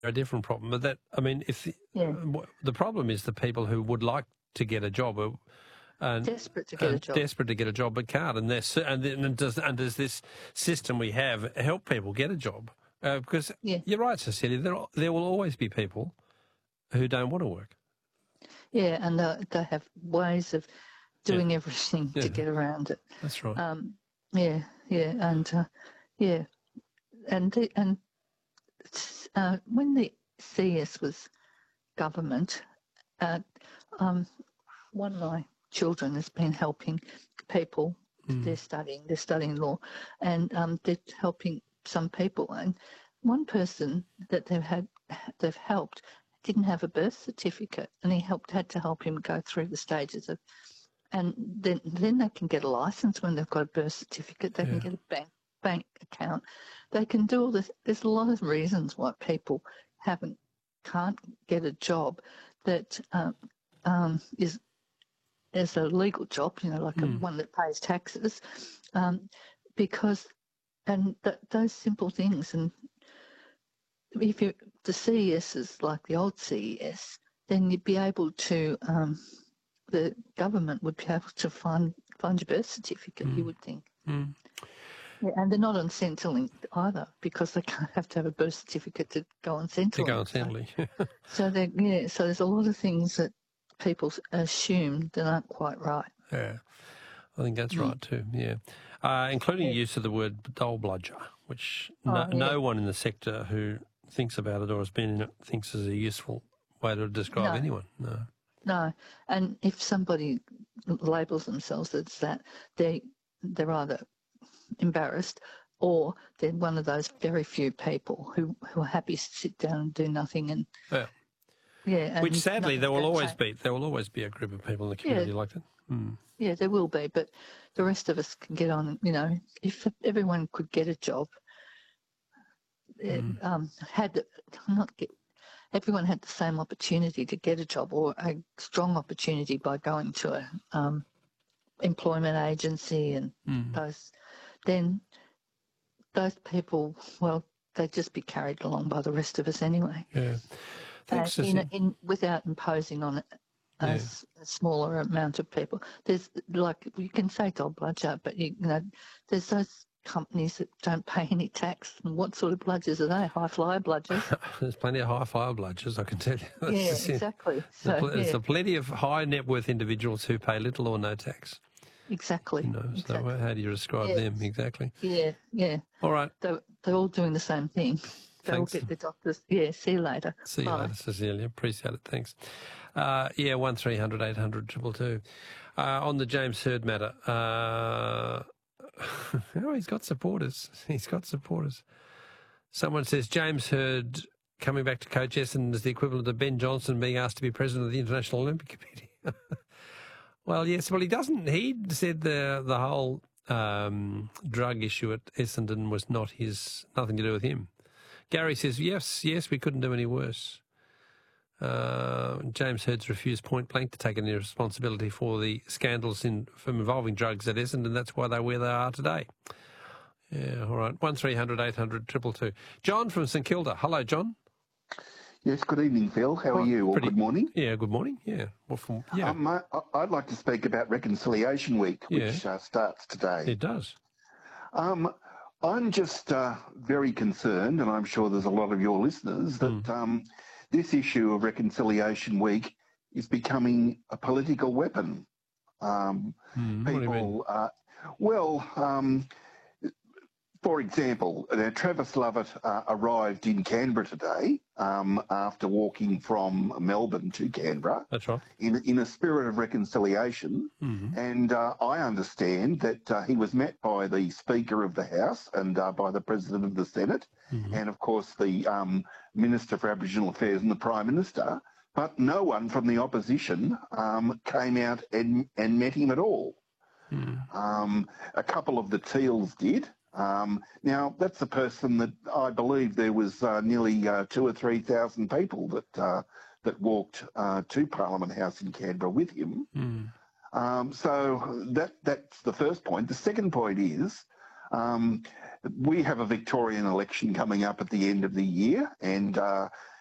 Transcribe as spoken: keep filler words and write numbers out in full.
a different problem. But that, I mean, if the, Yeah. uh, the problem is the people who would like to get a job are and Desperate to get a job. desperate to get a job but can't, and there's and then and does and does this system we have help people get a job? Uh, because Yeah. you're right, Cecilia. There there will always be people who don't want to work. Yeah, and they, they have ways of doing Yeah. everything Yeah. to get around it. That's right. Um, yeah, yeah, and uh, yeah, and the, and uh, when the C S was government, uh, um, one of my children has been helping people. Mm. They're studying, they're studying law, and um, they're helping some people. And one person that they've had, they've helped, didn't have a birth certificate, and he helped had to help him go through the stages of, and then then they can get a license when they've got a birth certificate. They Yeah. can get a bank bank account. They can do all this. There's a lot of reasons why people haven't can't get a job that um, um, is is a legal job. You know, like Mm. a, one that pays taxes, um, because and th- those simple things. And if you the C E S is like the old C E S, then you'd be able to. Um, the government would be able to find find your birth certificate. Mm. You would think. Mm. Yeah, and they're not on Centrelink either because they can't have to have a birth certificate to go on Centrelink. To go on Centrelink. So, so they yeah, so there's a lot of things that people assume that aren't quite right. Yeah, I think that's Mm. right too. Yeah, uh, including Yeah. use of the word dole bludger, which Oh, no, yeah. no one in the sector who thinks about it or has been in it thinks is a useful way to describe No. anyone. No. No, and if somebody labels themselves as that, they they're either embarrassed or they're one of those very few people who, who are happy to sit down and do nothing. And Yeah. yeah, and Which sadly there will nothing's gonna always change. be. There will always be a group of people in the community Yeah. like that. Mm. Yeah, there will be, but the rest of us can get on. You know, if everyone could get a job, it, Mm. um, had not get. Everyone had the same opportunity to get a job or a strong opportunity by going to a um, employment agency and Mm. those, then those people, well, they'd just be carried along by the rest of us anyway. Yeah. Thanks, uh, in, Ceci. in, without imposing on a, Yeah. s- a smaller amount of people. There's like, you can say dole bludger, but you, you know, there's those companies that don't pay any tax. And what sort of bludgers are they? High flyer bludgers? There's plenty of high fire bludgers, I can tell you. That's Yeah, just it. exactly. There's, So, pl- there's yeah, a plenty of high net worth individuals who pay little or no tax. exactly. You know, so exactly. how do you describe Yeah. them exactly? Yeah, yeah. All right. They're, they're all doing the same thing. They all Thanks. get the doctors. Yeah, see you later. See you Bye. later, Cecilia. Appreciate it. Thanks. Uh, yeah, one three hundred eight hundred two two two. Uh, on the James Hird matter, uh, oh, he's got supporters. He's got supporters. Someone says James Hird coming back to coach Essendon is the equivalent of Ben Johnson being asked to be president of the International Olympic Committee. Well, yes. Well, he doesn't. He said the the whole um, drug issue at Essendon was not his, nothing to do with him. Gary says, yes, yes, we couldn't do any worse. Uh, James Hird's refused point blank to take any responsibility for the scandals in, from involving drugs at Essendon. That's why they're where they are today. Yeah, all right. one three hundred eight hundred two two two. John from St Kilda. Hello, John. Yes, good evening, Phil. How are Oh, you? Or pretty- good morning. Yeah, good morning. Yeah. Well, from, yeah, Um, I, I'd like to speak about Reconciliation Week, which uh, starts today. it does. Um, I'm just uh, very concerned, and I'm sure there's a lot of your listeners, that um, this issue of Reconciliation Week is becoming a political weapon. Um, Mm, what do you mean? people, uh, well, um, for example, uh, Travis Lovett uh, arrived in Canberra today um, after walking from Melbourne to Canberra That's right. in, in a spirit of reconciliation. Mm-hmm. And uh, I understand that uh, he was met by the Speaker of the House and uh, by the President of the Senate Mm-hmm. and, of course, the um, Minister for Aboriginal Affairs and the Prime Minister. But no one from the opposition um, came out and, and met him at all. Mm. Um, a couple of the Teals did. Um, now, that's a person that I believe there was uh, nearly uh, two or three thousand people that uh, that walked uh, to Parliament House in Canberra with him. Mm. Um, so that that's the first point. The second point is um, we have a Victorian election coming up at the end of the year, and uh,